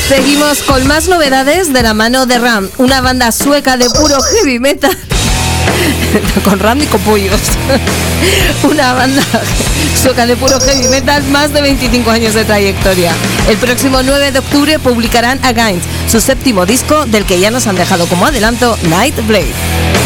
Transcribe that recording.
Seguimos con más novedades de la mano de Ram, una banda sueca de puro heavy metal. Con Ram y con pollos. Una banda sueca de puro heavy metal, más de 25 años de trayectoria. El próximo 9 de octubre publicarán Against, su séptimo disco, del que ya nos han dejado como adelanto Nightblade.